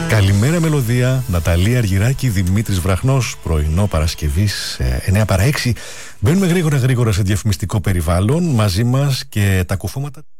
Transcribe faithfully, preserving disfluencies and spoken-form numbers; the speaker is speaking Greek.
Καλημέρα μελωδία, Ναταλία Αργυράκη, Δημήτρης Βραχνός, πρωινό Παρασκευής εννιά παρά έξι. Μπαίνουμε γρήγορα γρήγορα σε διαφημιστικό περιβάλλον, μαζί μας και τα κουφώματα.